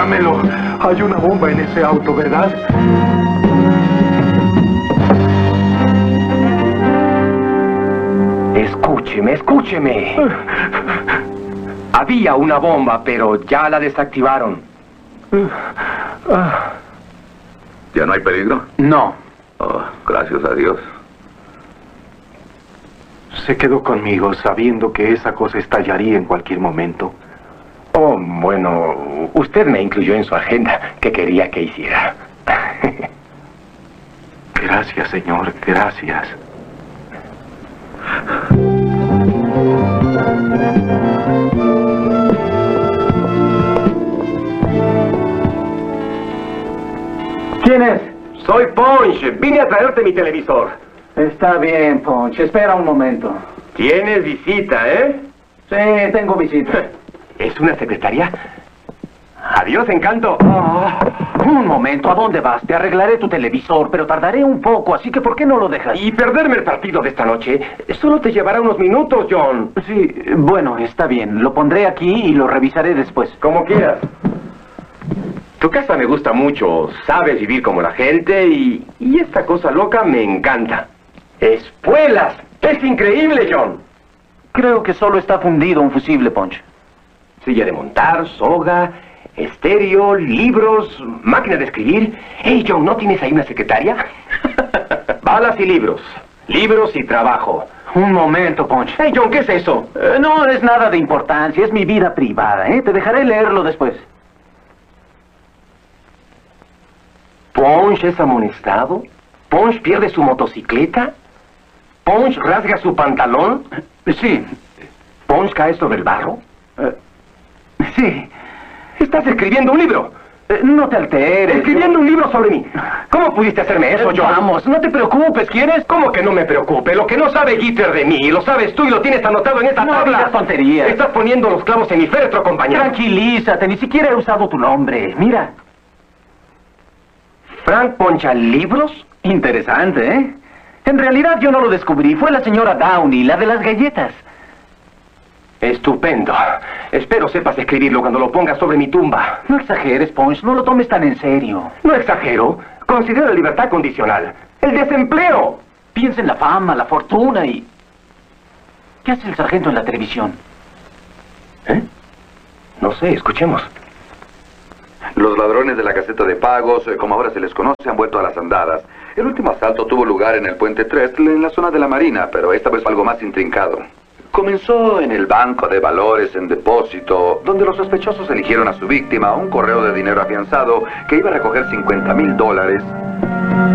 dámelo. Hay una bomba en ese auto, ¿verdad? Escúcheme, escúcheme. Había una bomba, pero ya la desactivaron. ¿Ya no hay peligro? No. Oh, gracias a Dios. Se quedó conmigo sabiendo que esa cosa estallaría en cualquier momento. Oh, bueno, usted me incluyó en su agenda. ¿Qué quería que hiciera? Gracias, señor, gracias. ¿Quién es? Soy Punch. Vine a traerte mi televisor. Está bien, Punch. Espera un momento. Tienes visita, ¿eh? Sí, tengo visita. ¿Es una secretaria? Adiós, Encanto. Un momento, ¿a dónde vas? Te arreglaré tu televisor, pero tardaré un poco, así que ¿por qué no lo dejas? Y perderme el partido de esta noche solo te llevará unos minutos, John. Sí, bueno, está bien. Lo pondré aquí y lo revisaré después. Como quieras. Tu casa me gusta mucho. Sabes vivir como la gente y esta cosa loca me encanta. ¡Espuelas! ¡Es increíble, John! Creo que solo está fundido un fusible, Punch. Silla de montar, soga, estéreo, libros, máquina de escribir. Hey, John, ¿no tienes ahí una secretaria? Balas y libros. Libros y trabajo. Un momento, Punch. Hey, John, ¿qué es eso? No es nada de importancia, es mi vida privada, ¿eh? Te dejaré leerlo después. ¿Punch es amonestado? ¿Punch pierde su motocicleta? ¿Punch rasga su pantalón? Sí. ¿Punch cae sobre el barro? Sí. Estás escribiendo un libro. No te alteres. Escribiendo un libro sobre mí. ¿Cómo pudiste hacerme eso, John? Vamos, no te preocupes, ¿quieres? ¿Cómo que no me preocupe? Lo que no sabe Gitter de mí, lo sabes tú y lo tienes anotado en esta No tabla. digas tonterías. Estás poniendo los clavos en mi féretro, compañero. Tranquilízate, ni siquiera he usado tu nombre. Mira. ¿Frank poncha libros? Interesante, ¿eh? En realidad yo no lo descubrí. Fue la señora Downey, la de las galletas. Estupendo. Espero sepas escribirlo cuando lo pongas sobre mi tumba. No exageres, Punch. No lo tomes tan en serio. No exagero. Considero la libertad condicional. ¡El desempleo! Piensa en la fama, la fortuna y... ¿Qué hace el sargento en la televisión? ¿Eh? No sé, escuchemos. Los ladrones de la caseta de pagos, como ahora se les conoce, han vuelto a las andadas. El último asalto tuvo lugar en el puente Trestle, en la zona de la Marina, pero esta vez fue algo más intrincado. Comenzó en el banco de valores en depósito, donde los sospechosos eligieron a su víctima un correo de dinero afianzado que iba a recoger $50,000.